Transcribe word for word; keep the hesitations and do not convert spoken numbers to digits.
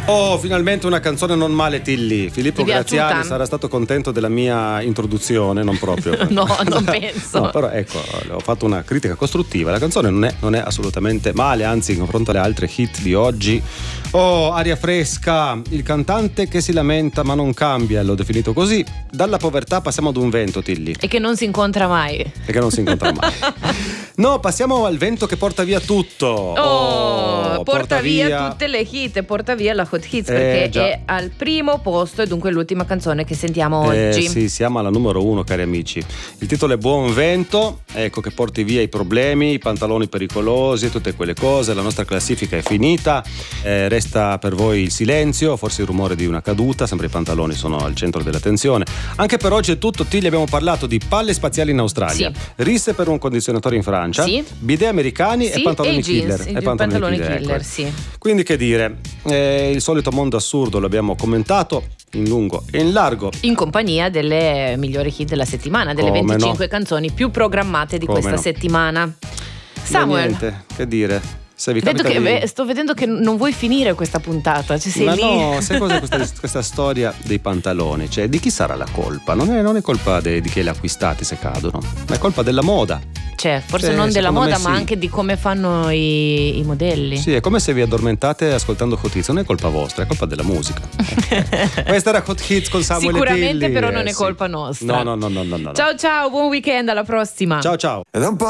Oh, finalmente una canzone non male, Tilly. Filippo Graziani sarà stato contento della mia introduzione, non proprio. No, non penso. No, però ecco, ho fatto una critica costruttiva. La canzone non è, non è assolutamente male, anzi, in confronto alle altre hit di oggi. Oh, aria fresca, il cantante che si lamenta ma non cambia, l'ho definito così. Dalla povertà passiamo ad un vento, Tilly. E che non si incontra mai. E che non si incontra mai. No, passiamo al vento che porta via tutto. Oh, oh porta, porta via, via tutte le hit, porta via la hot hits, perché eh, è al primo posto e dunque l'ultima canzone che sentiamo eh, oggi. Sì, siamo alla numero uno, cari amici. Il titolo è Buon vento, ecco che porti via i problemi, i pantaloni pericolosi, tutte quelle cose. La nostra classifica è finita, eh, resta per voi il silenzio, forse il rumore di una caduta, sempre i pantaloni sono al centro dell'attenzione. Anche per oggi è tutto, Tilly. Abbiamo parlato di palle spaziali in Australia, sì. risse per un condizionatore in Francia, sì. bidet americani sì, e pantaloni e jeans, killer. E pantaloni, pantaloni killer, killer ecco. sì. Quindi che dire, eh, il solito mondo assurdo l'abbiamo commentato in lungo e in largo, in compagnia delle migliori hit della settimana, delle Come venticinque no. canzoni più programmate di Come questa no. settimana. Samuel, niente, che dire, se vi vedo che, di... beh, sto vedendo che non vuoi finire questa puntata, ci sei ma lì. no, sai cosa questa, questa storia dei pantaloni, cioè di chi sarà la colpa? Non è, non è colpa de, di chi li ha acquistati se cadono, ma è colpa della moda. Cioè, forse Cioè, non della moda, sì. ma anche di come fanno i, i modelli. Sì, è come se vi addormentate ascoltando Hot Hits, non è colpa vostra, è colpa della musica. Questa era Hot Hits con Samuel Sicuramente Tilly. però non eh, è colpa sì. nostra. No, no, no, no, no, no. Ciao ciao, buon weekend, alla prossima. Ciao ciao. Ed è un po'